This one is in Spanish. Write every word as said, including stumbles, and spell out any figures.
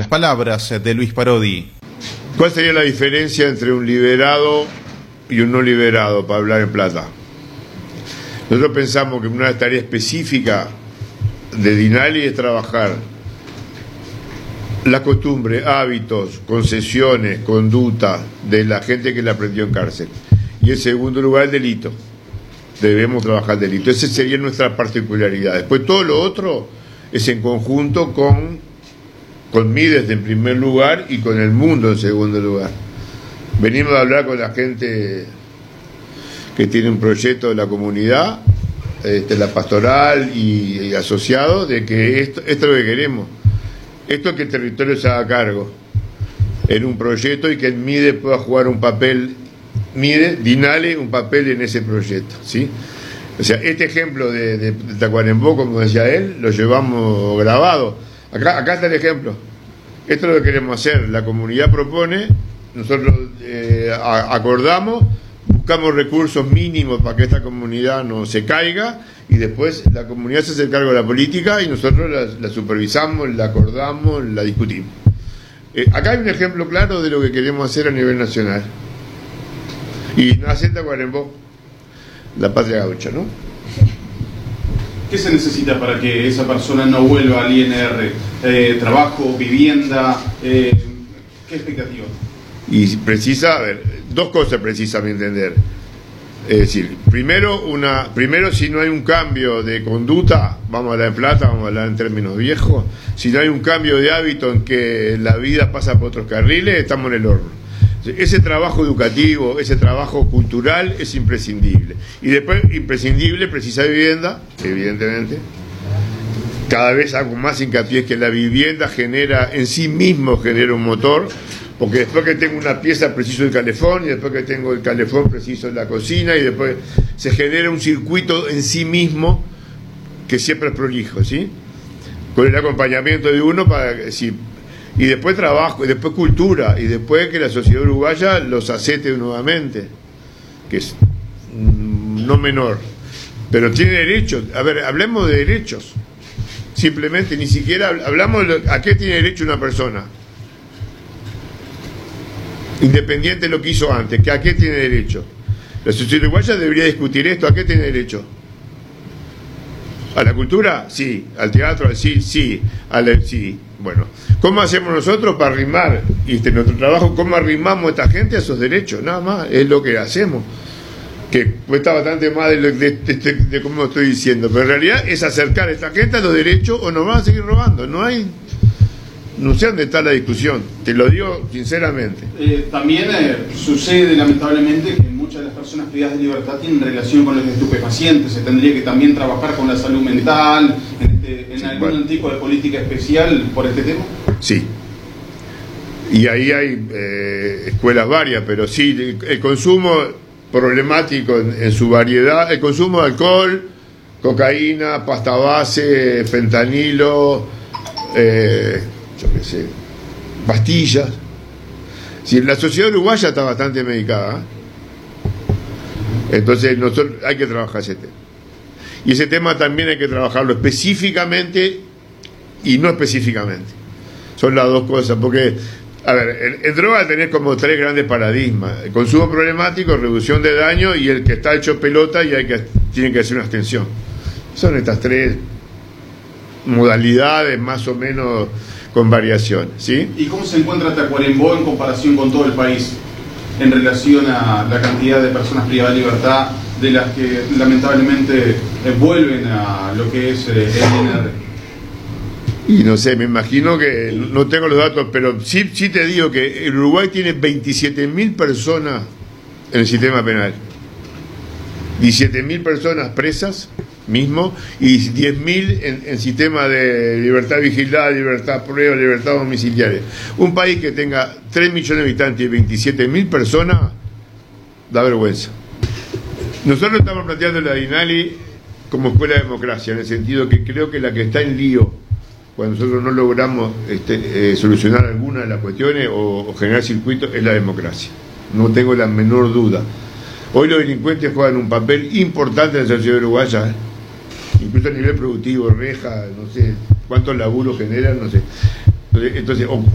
Las palabras de Luis Parodi. ¿Cuál sería la diferencia entre un liberado y un no liberado, para hablar en plata? Nosotros pensamos que una tarea específica de Dinali es trabajar la costumbre, hábitos, concesiones, conducta de la gente que la aprendió en cárcel. Y en segundo lugar, el delito. Debemos trabajar el delito. Esa sería nuestra particularidad. Después todo lo otro es en conjunto con, con Mides en primer lugar y con el mundo en segundo lugar. Venimos a hablar con la gente que tiene un proyecto de la comunidad, este, la pastoral y, y asociados, de que esto, esto es lo que queremos. Esto es que el territorio se haga cargo en un proyecto y que el Mides pueda jugar un papel, Mides, Dinali, un papel en ese proyecto, ¿sí? O sea, este ejemplo de, de, de Tacuarembó, como decía él, lo llevamos grabado. Acá, acá está el ejemplo. Esto es lo que queremos hacer. La comunidad propone, nosotros eh, acordamos, buscamos recursos mínimos para que esta comunidad no se caiga y después la comunidad se hace el cargo de la política y nosotros la, la supervisamos, la acordamos, la discutimos. Eh, acá hay un ejemplo claro de lo que queremos hacer a nivel nacional. Y nace en Tacuarembó, la patria gaucha, ¿no? ¿Qué se necesita para que esa persona no vuelva al I N R? Eh, ¿Trabajo, vivienda? Eh, ¿Qué expectativa? Y precisa, a ver, dos cosas precisa a mi entender. Es decir, primero, una, primero si no hay un cambio de conducta, vamos a hablar en plata, vamos a hablar en términos viejos, si no hay un cambio de hábito en que la vida pasa por otros carriles, estamos en el horno. Ese trabajo educativo, ese trabajo cultural es imprescindible. Y después, imprescindible, precisa vivienda, evidentemente. Cada vez hago más hincapié que la vivienda genera, en sí mismo genera un motor, porque después que tengo una pieza preciso el calefón, y después que tengo el calefón preciso la cocina, y después se genera un circuito en sí mismo que siempre es prolijo, ¿sí? Con el acompañamiento de uno para si y después trabajo, y después cultura, y después que la sociedad uruguaya los acete nuevamente, que es no menor, pero tiene derechos. A ver, hablemos de derechos, simplemente, ni siquiera hablamos de a qué tiene derecho una persona, independiente de lo que hizo antes, que a qué tiene derecho. La sociedad uruguaya debería discutir esto, ¿a qué tiene derecho? ¿A la cultura? Sí. ¿Al teatro? Sí, sí. Al, sí. Bueno, ¿cómo hacemos nosotros para arrimar, y este, nuestro trabajo, cómo arrimamos a esta gente a esos derechos? Nada más, es lo que hacemos, que cuesta bastante más de, lo, de, de, de, de cómo estoy diciendo, pero en realidad es acercar a esta gente a los derechos o nos van a seguir robando. No hay, no sé dónde está la discusión, te lo digo sinceramente. Eh, también eh, sucede lamentablemente que muchas de las personas privadas de libertad tienen relación con los estupefacientes. Se tendría que también trabajar con la salud mental, en, este, en sí, algún bueno. tipo de política especial por este tema. Sí, y ahí hay eh, escuelas varias, pero sí, el, el consumo problemático en, en su variedad, el consumo de alcohol, cocaína, pasta base, fentanilo, eh, yo qué sé, pastillas. Si la sociedad uruguaya está bastante medicada, ¿eh? Entonces nosotros hay que trabajar ese tema. Y ese tema también hay que trabajarlo específicamente y no específicamente. Son las dos cosas, porque, a ver, en, en droga tenés como tres grandes paradigmas: el consumo problemático, reducción de daño y el que está hecho pelota y hay que tiene que hacer una abstención. Son estas tres modalidades más o menos con variaciones, ¿sí? ¿Y cómo se encuentra Tacuarembó en comparación con todo el país en relación a la cantidad de personas privadas de libertad de las que lamentablemente eh, vuelven a lo que es eh, el I N R? Y no sé, me imagino que no tengo los datos, pero sí, sí te digo que el Uruguay tiene veintisiete mil personas en el sistema penal, diecisiete mil personas presas mismo y diez mil en, en sistema de libertad vigilada, libertad prueba, libertad domiciliaria. Un país que tenga tres millones de habitantes y veintisiete mil personas da vergüenza. Nosotros estamos planteando la Dinali como escuela de democracia, en el sentido que creo que la que está en lío cuando nosotros no logramos este, eh, solucionar alguna de las cuestiones o, o generar circuitos es la democracia. No tengo la menor duda. Hoy los delincuentes juegan un papel importante en la sociedad uruguaya, ¿eh? Incluso a nivel productivo, reja, no sé cuántos laburos generan, no sé. Entonces, o,